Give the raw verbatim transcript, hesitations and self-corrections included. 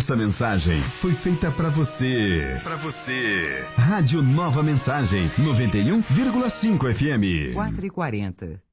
Essa mensagem foi feita pra você. Pra você. Rádio Nova Mensagem, noventa e um vírgula cinco F M. quatro e quarenta.